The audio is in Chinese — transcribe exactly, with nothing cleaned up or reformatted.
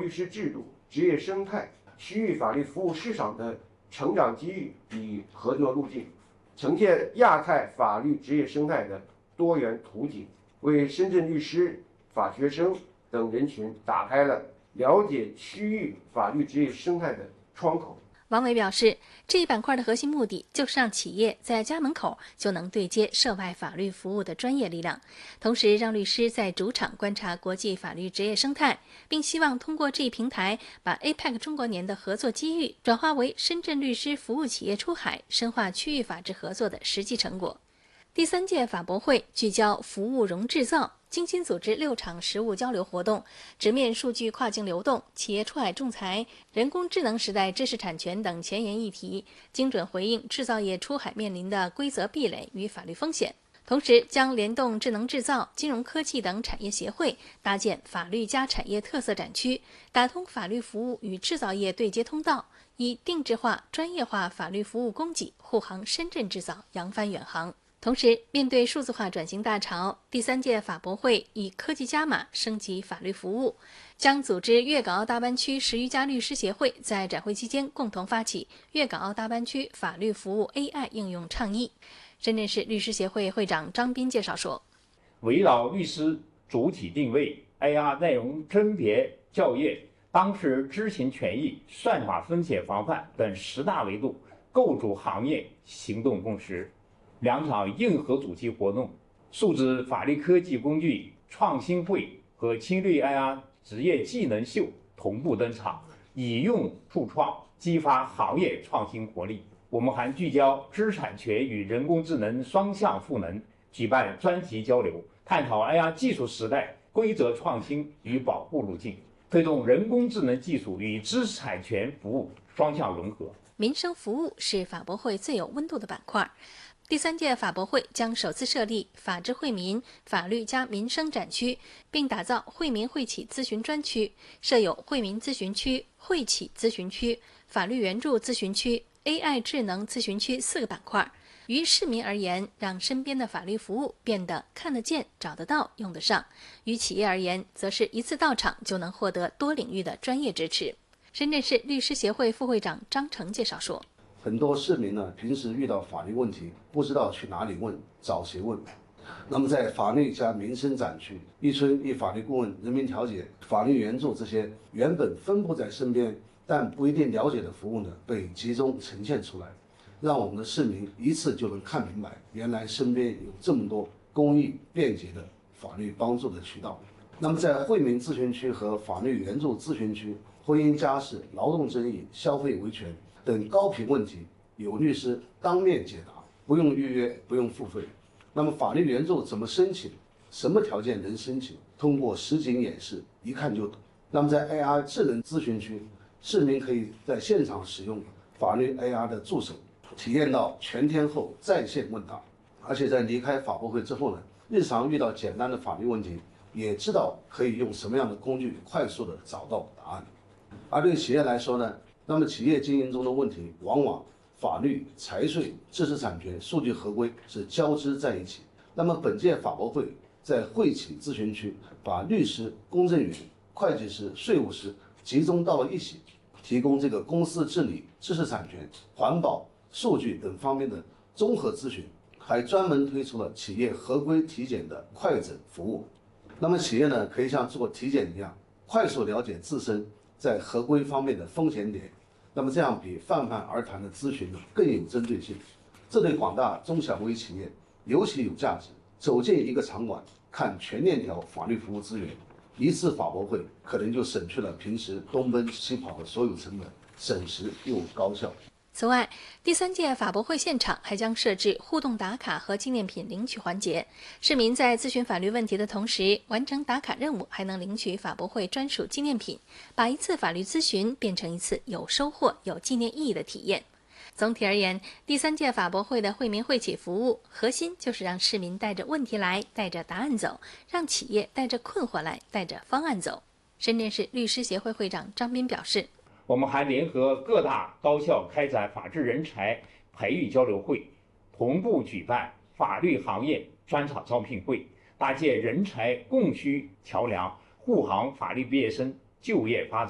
律师制度、职业生态、区域法律服务市场的成长机遇与合作路径，呈现亚太法律职业生态的多元图景，为深圳律师、法学生等人群打开了了解区域法律职业生态的窗口。 王伟表示，这一板块的核心目的就是让企业在家门口就能对接涉外法律服务的专业力量，同时让律师在主场观察国际法律职业生态，并希望通过这一平台把 A P E C 中国年的合作机遇转化为深圳律师服务企业出海、深化区域法治合作的实际成果。第三届法博会聚焦服务融制造，精心组织六场实务交流活动，直面数据跨境流动、企业出海仲裁、人工智能时代知识产权等前沿议题，精准回应制造业出海面临的规则壁垒与法律风险。同时，将联动智能制造、金融科技等产业协会，搭建法律加产业特色展区，打通法律服务与制造业对接通道，以定制化、专业化法律服务供给护航深圳制造扬帆远航。同时，面对数字化转型大潮，第三届法博会以科技加码升级法律服务，将组织粤港澳大湾区十余家律师协会在展会期间共同发起粤港澳大湾区法律服务 A I 应用倡议。深圳市律师协会会长张斌介绍说， 围绕律师主体定位、A R 内容甄别校验、当事知情权益、算法风险防范等十大维度，构筑行业行动共识。两场硬核主题活动，数字法律科技工具创新会和青绿 I R 职业技能秀同步登场，以用触创，激发行业创新活力。我们还聚焦知识产权与人工智能双向赋能，举办专题交流，探讨 I R 技术时代规则创新与保护路径，推动人工智能技术与知识产权服务双向融合。 民生服务是法博会最有温度的板块。第三届法博会将首次设立法治惠民、法律加民生展区，并打造惠民惠企咨询专区，设有惠民咨询区、惠企咨询区、法律援助咨询区、A I 智能咨询区四个板块。于市民而言，让身边的法律服务变得看得见、找得到、用得上；于企业而言，则是一次到场就能获得多领域的专业支持。深圳市律师协会副会长张成介绍说， 很多市民呢，平时遇到法律问题，不知道去哪里问，找谁问。那么在法律加民生展区，一村一法律顾问、人民调解、法律援助这些原本分布在身边但不一定了解的服务呢，被集中呈现出来，让我们的市民一次就能看明白，原来身边有这么多公益便捷的法律帮助的渠道。那么在惠民咨询区和法律援助咨询区，婚姻家事、劳动争议、消费维权等高频问题，有律师当面解答，不用预约，不用付费。那么法律援助怎么申请？什么条件能申请？通过实景演示，一看就懂。那么在 A R 智能咨询区，市民可以在现场使用法律 A R 的助手，体验到全天候在线问答。而且在离开法博会之后呢，日常遇到简单的法律问题，也知道可以用什么样的工具快速的找到答案。而对企业来说呢，那么企业经营中的问题，往往法律、财税、知识产权、数据合规是交织在一起。那么本届法博会在惠企咨询区，把律师、公证员、会计师、税务师集中到了一起，提供这个公司治理、知识产权、环保、数据等方面的综合咨询，还专门推出了企业合规体检的快诊服务。那么企业呢，可以像做体检一样，快速了解自身在合规方面的风险点。那么这样比泛泛而谈的咨询呢更有针对性，这对广大中小微企业尤其有价值。走进一个场馆，看全链条法律服务资源，一次法博会可能就省去了平时东奔西跑的所有成本，省时又高效。 此外，第三届法博会现场还将设置互动打卡和纪念品领取环节。市民在咨询法律问题的同时，完成打卡任务，还能领取法博会专属纪念品，把一次法律咨询变成一次有收获、有纪念意义的体验。总体而言，第三届法博会的惠民惠企服务核心就是让市民带着问题来，带着答案走；让企业带着困惑来，带着方案走。深圳市律师协会会长张斌表示， 我们还联合各大高校开展法治人才培育交流会，同步举办法律行业专场招聘会，搭建人才供需桥梁，护航法律毕业生就业发展。